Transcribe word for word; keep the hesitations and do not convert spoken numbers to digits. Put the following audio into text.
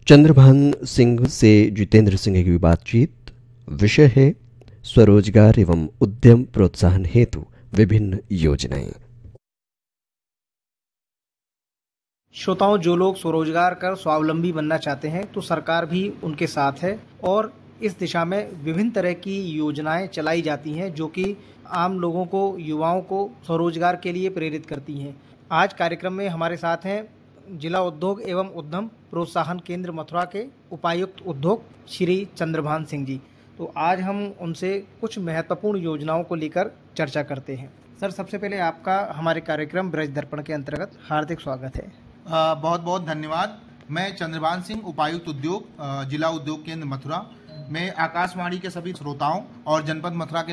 चंद्रभान सिंह से जितेंद्र सिंह की बातचीत। विषय है स्वरोजगार एवं उद्यम प्रोत्साहन हेतु विभिन्न योजनाएं। श्रोताओं, जो लोग स्वरोजगार कर स्वावलंबी बनना चाहते हैं तो सरकार भी उनके साथ है और इस दिशा में विभिन्न तरह की योजनाएं चलाई जाती हैं जो कि आम लोगों को, युवाओं को स्वरोजगार के लिए प्रेरित करती हैं। आज कार्यक्रम में हमारे साथ हैं जिला उद्योग एवं उद्यम प्रोत्साहन केंद्र मथुरा के उपायुक्त उद्योग श्री चंद्रभान सिंह जी। तो आज हम उनसे कुछ महत्वपूर्ण योजनाओं को लेकर चर्चा करते हैं। सर, सबसे पहले आपका हमारे कार्यक्रम ब्रज दर्पण के अंतर्गत हार्दिक स्वागत है। बहुत बहुत धन्यवाद। मैं चंद्रभान सिंह, उपायुक्त उद्योग, जिला उद्योग केंद्र मथुरा। मैं आकाशवाणी के सभी श्रोताओं और जनपद मथुरा के